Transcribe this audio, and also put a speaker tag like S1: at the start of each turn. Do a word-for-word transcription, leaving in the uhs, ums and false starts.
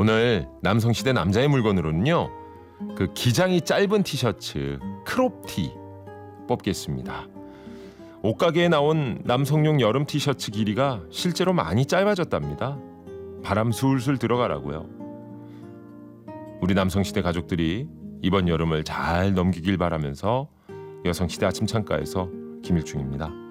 S1: 오늘 남성시대 남자의 물건으로는요, 그 기장이 짧은 티셔츠 크롭티 뽑겠습니다. 옷가게에 나온 남성용 여름 티셔츠 길이가 실제로 많이 짧아졌답니다. 바람 술술 들어가라고요. 우리 남성시대 가족들이 이번 여름을 잘 넘기길 바라면서 여성시대 아침 창가에서 김일중입니다.